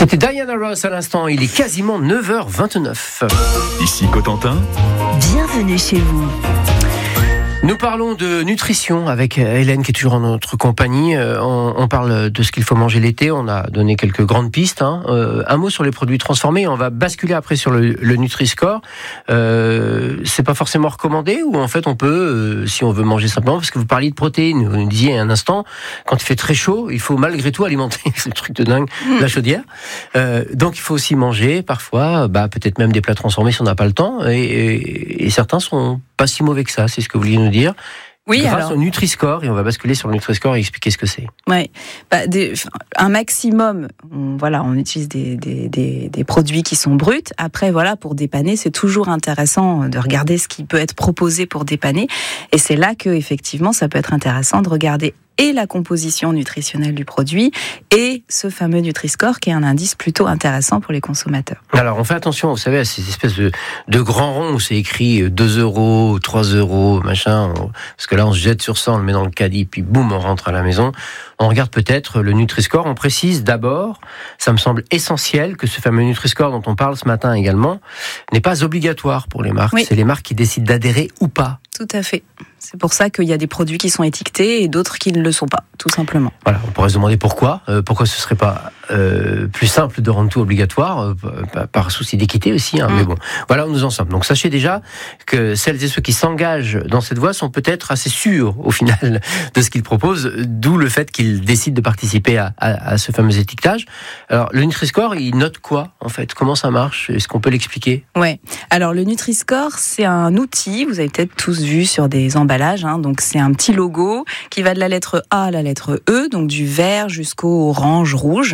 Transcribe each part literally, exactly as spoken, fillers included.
C'était Diana Ross à l'instant, il est quasiment neuf heures vingt-neuf. Ici Cotentin. Bienvenue chez vous. Nous parlons de nutrition avec Hélène qui est toujours en notre compagnie. On, on parle de ce qu'il faut manger l'été. On a donné quelques grandes pistes. Hein. Euh, un mot sur les produits transformés. On va basculer après sur le, le Nutri-Score. Euh, c'est pas forcément recommandé ou en fait on peut, euh, si on veut manger simplement, parce que vous parliez de protéines. Vous nous disiez un instant, quand il fait très chaud, il faut malgré tout alimenter. C'est le truc de dingue, la chaudière. Euh, donc il faut aussi manger parfois, bah peut-être même des plats transformés si on n'a pas le temps. Et, et, et certains sont pas si mauvais que ça. C'est ce que vous vouliez nous dire. Oui, grâce alors... au Nutri-Score, et on va basculer sur le Nutri-Score et expliquer ce que c'est. Ouais, bah, des, un maximum, on, voilà, on utilise des, des, des, des produits qui sont bruts. Après, voilà, pour dépanner, c'est toujours intéressant de regarder ce qui peut être proposé pour dépanner. Et c'est là que, effectivement, ça peut être intéressant de regarder et la composition nutritionnelle du produit et ce fameux Nutri-Score qui est un indice plutôt intéressant pour les consommateurs. Alors on fait attention, vous savez, à ces espèces de, de grands ronds où c'est écrit deux euros, trois euros, machin, parce que là on se jette sur ça, on le met dans le caddie, puis boum, on rentre à la maison. On regarde peut-être le Nutri-Score, on précise d'abord, ça me semble essentiel que ce fameux Nutri-Score dont on parle ce matin également n'est pas obligatoire pour les marques, oui. C'est les marques qui décident d'adhérer ou pas. Tout à fait. C'est pour ça qu'il y a des produits qui sont étiquetés et d'autres qui ne le sont pas, tout simplement. Voilà, on pourrait se demander pourquoi. Euh, pourquoi ce serait pas euh, plus simple de rendre tout obligatoire, euh, par souci d'équité aussi. Hein, mmh. Mais bon, voilà où nous en sommes. Donc sachez déjà que celles et ceux qui s'engagent dans cette voie sont peut-être assez sûrs, au final, de ce qu'ils proposent, d'où le fait qu'ils décident de participer à, à, à ce fameux étiquetage. Alors, le Nutri-Score, il note quoi, en fait ? Comment ça marche ? Est-ce qu'on peut l'expliquer ? Ouais. Alors, le Nutri-Score, c'est un outil, vous avez peut-être tous vu sur des emballages, hein, donc c'est un petit logo qui va de la lettre A à la lettre E, donc du vert jusqu'au orange, rouge.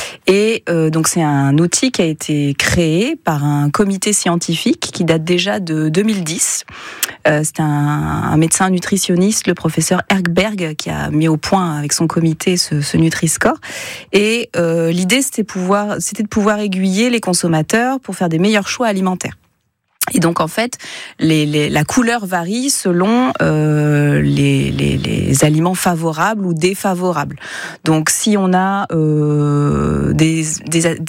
Et euh, donc c'est un outil qui a été créé par un comité scientifique qui date déjà de deux mille dix. Euh, c'est un, un médecin nutritionniste, le professeur Erkberg, qui a mis au point avec son comité ce, ce Nutri-Score. Et euh, l'idée c'était, pouvoir, c'était de pouvoir aiguiller les consommateurs pour faire des meilleurs choix alimentaires. Et donc en fait, les, les, la couleur varie selon euh, les, les, les aliments favorables ou défavorables. Donc si on a euh, des, des,